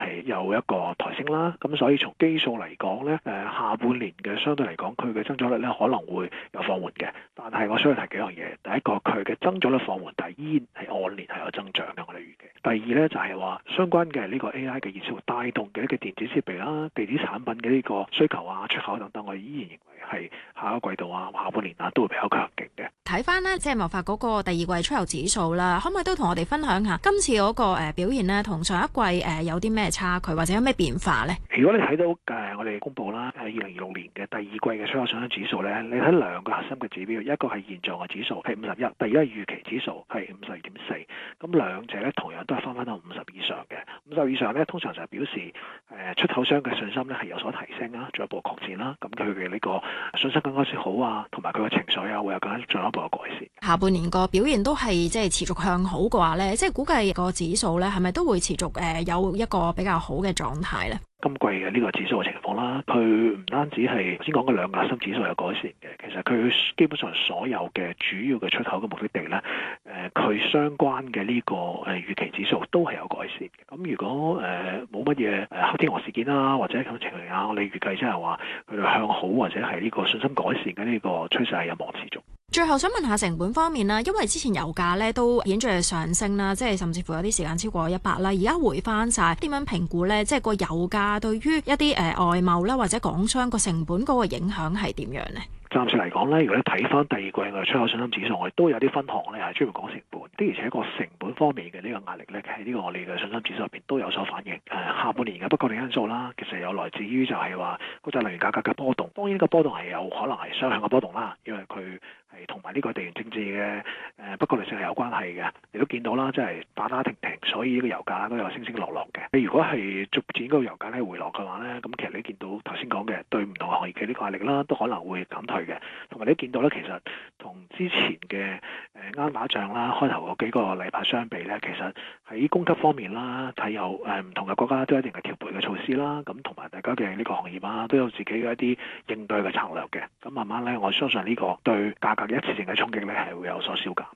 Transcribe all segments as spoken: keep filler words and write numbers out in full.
係有一個抬升啦。咁所以從基數嚟講咧，誒下半年嘅相對嚟講，佢嘅增長率咧可能會有放緩嘅。但係我想提幾樣嘢，第一個佢嘅增長率放緩，但係依然係按年係有增長嘅，我哋預期。第二咧就係話相關嘅呢個 A I 嘅熱潮帶動嘅一個電子設備啦、電子產品嘅呢個需求啊、出口等等，我哋依然認為係下一個季度啊、下半年啊都會比較強勁嘅。 睇翻呢，即係貿發嗰個第二季出口指數啦，可唔可以都同我哋分享下今次嗰個誒表現呢？同上一季誒有啲咩差距，或者有咩變化呢？ 如果你睇到誒我哋公佈啦，誒二零二六年嘅第二季嘅出口上升指數咧，你睇兩個核心嘅指標，一個係現狀嘅指數係五十一，第二個係預期指數係五十二點四，咁兩者咧同樣都係翻翻到五十以上嘅。五十以上咧，通常就係表示誒出口商嘅信心咧係有所提升啦，進一步擴展啦，咁佢嘅呢個信心更加之好啊，同埋佢嘅情緒啊會有更加進一步嘅改善。 下半年個表現都係即係持續向好嘅話咧，即係估計個指數咧係咪都會持續誒有一個比較好嘅狀態咧？ 今季嘅呢個指數嘅情況啦，佢唔單止係頭先講嘅兩個核心指數有改善嘅，其實佢基本上所有嘅主要嘅出口嘅目的地咧，誒、呃、佢相關嘅呢個誒預期指數都係有改善嘅。咁如果誒冇乜嘢誒黑天鵝事件啦，或者咁情形啊，我哋預計即係話佢哋向好或者係呢個信心改善嘅呢個趨勢係有望持續。 最後想問下成本方面啦，因為之前油價咧都顯著上升啦，即係甚至乎有啲時間超過一百啦，而家回翻晒，點樣評估咧？即係個油價對於一啲誒、呃、外貿啦或者港商個成本嗰個影響係點樣呢？ 暫時嚟講咧，如果你睇翻第二季嘅出口信心指數，我哋都有啲分項咧係專門講成本的，而且個成本方面嘅呢個壓力咧喺呢個我哋嘅信心指數入邊都有所反映。誒、呃、下半年嘅不確定因素啦，其實有來自於就係話國際能源價格嘅波動。當然呢個波動係有可能係雙向嘅波動啦，因為佢係同埋呢個地緣政治嘅誒不確定性係有關係嘅。你都見到啦，即係打打停停，所以呢個油價都有升升落落嘅。你如果係逐漸嗰個油價咧回落嘅話咧，咁其實你見到頭先講嘅對唔同行業嘅呢個壓力啦，都可能會減退嘅。同埋你都見到咧，其實同之前嘅誒啱打仗啦，開頭嗰幾個禮拜相比咧，其實喺供給方面啦，係有誒唔同嘅國家都有一定嘅調配嘅措施啦。咁同埋大家嘅呢個行業啊，都有自己嘅一啲應對嘅策略嘅。咁慢慢咧，我相信呢個對價格嘅一次性嘅衝擊咧，係會有所消減。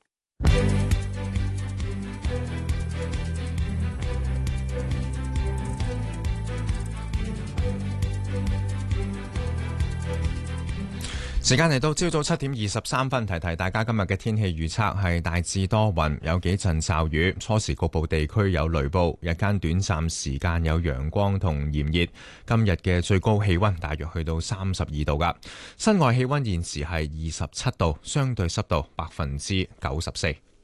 時間嚟到朝早七點二十三分，提提大家今日嘅天氣預測係大致多雲，有幾陣驟雨，初時局部地區有雷暴，日間短暫時間有陽光同炎熱。今日嘅最高氣溫大約去到三十二度噶，室外氣溫現時係二十七度，相對濕度百分之九十四。